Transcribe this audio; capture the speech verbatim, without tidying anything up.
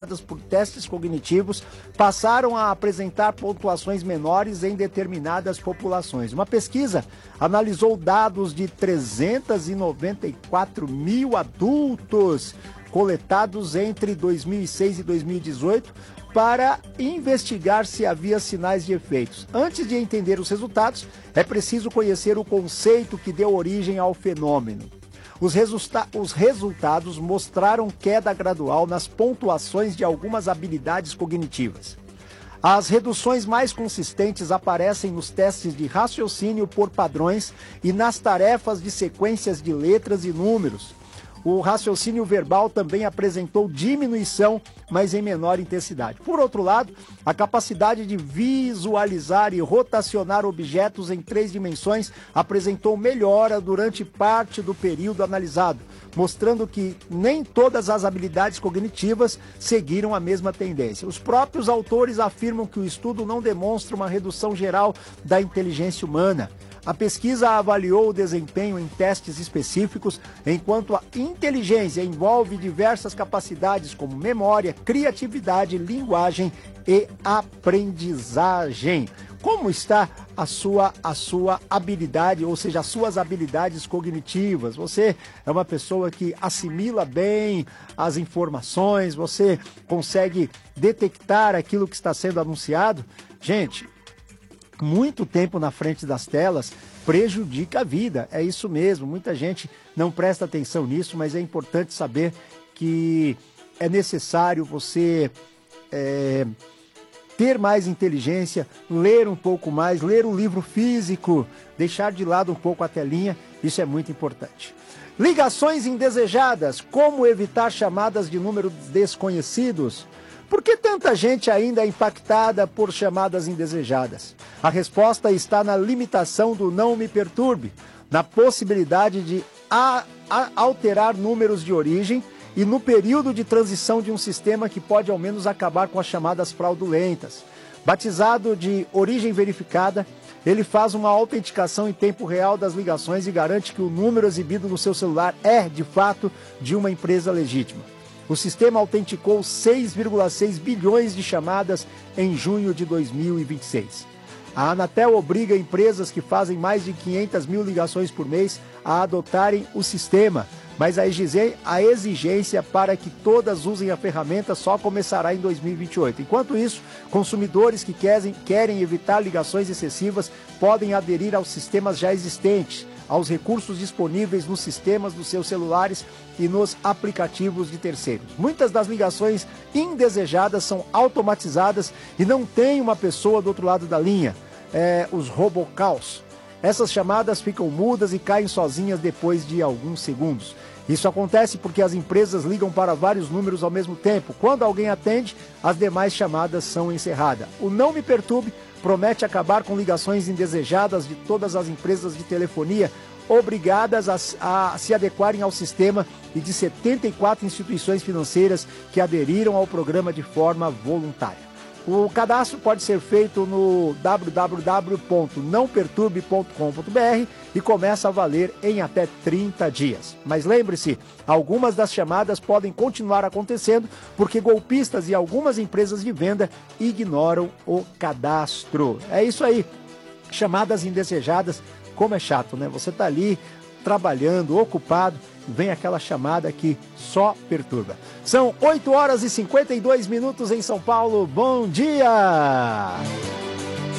passadas por testes cognitivos passaram a apresentar pontuações menores em determinadas populações. Uma pesquisa analisou dados de trezentos e noventa e quatro mil adultos coletados entre dois mil e seis e dois mil e dezoito para investigar se havia sinais de efeitos. Antes de entender os resultados, é preciso conhecer o conceito que deu origem ao fenômeno. Os, resulta- os resultados mostraram queda gradual nas pontuações de algumas habilidades cognitivas. As reduções mais consistentes aparecem nos testes de raciocínio por padrões e nas tarefas de sequências de letras e números. O raciocínio verbal também apresentou diminuição, mas em menor intensidade. Por outro lado, a capacidade de visualizar e rotacionar objetos em três dimensões apresentou melhora durante parte do período analisado, mostrando que nem todas as habilidades cognitivas seguiram a mesma tendência. Os próprios autores afirmam que o estudo não demonstra uma redução geral da inteligência humana. A pesquisa avaliou o desempenho em testes específicos, enquanto a inteligência envolve diversas capacidades como memória, criatividade, linguagem e aprendizagem. Como está a sua, a sua habilidade, ou seja, as suas habilidades cognitivas? Você é uma pessoa que assimila bem as informações? Você consegue detectar aquilo que está sendo anunciado? Gente, muito tempo na frente das telas prejudica a vida, é isso mesmo. Muita gente não presta atenção nisso, mas é importante saber que é necessário você é, ter mais inteligência, ler um pouco mais, ler um livro físico, deixar de lado um pouco a telinha, isso é muito importante. Ligações indesejadas, como evitar chamadas de números desconhecidos? Por que tanta gente ainda é impactada por chamadas indesejadas? A resposta está na limitação do não me perturbe, na possibilidade de a, a, alterar números de origem e no período de transição de um sistema que pode ao menos acabar com as chamadas fraudulentas. Batizado de origem verificada, ele faz uma autenticação em tempo real das ligações e garante que o número exibido no seu celular é, de fato, de uma empresa legítima. O sistema autenticou seis vírgula seis bilhões de chamadas em junho de dois mil e vinte e seis. A Anatel obriga empresas que fazem mais de quinhentas mil ligações por mês a adotarem o sistema, mas a exigência para que todas usem a ferramenta só começará em dois mil e vinte e oito. Enquanto isso, consumidores que querem evitar ligações excessivas podem aderir aos sistemas já existentes, aos recursos disponíveis nos sistemas dos seus celulares e nos aplicativos de terceiros. Muitas das ligações indesejadas são automatizadas e não tem uma pessoa do outro lado da linha, é, os robocalls. Essas chamadas ficam mudas e caem sozinhas depois de alguns segundos. Isso acontece porque as empresas ligam para vários números ao mesmo tempo. Quando alguém atende, as demais chamadas são encerradas. O Não Me Perturbe promete acabar com ligações indesejadas de todas as empresas de telefonia obrigadas a, a se adequarem ao sistema e de setenta e quatro instituições financeiras que aderiram ao programa de forma voluntária. O cadastro pode ser feito no w w w ponto não perturbe ponto com ponto b r e começa a valer em até trinta dias. Mas lembre-se, algumas das chamadas podem continuar acontecendo porque golpistas e algumas empresas de venda ignoram o cadastro. É isso aí, chamadas indesejadas, como é chato, né? Você tá ali trabalhando, ocupado, vem aquela chamada que só perturba. São oito horas e cinquenta e dois minutos em São Paulo. Bom dia!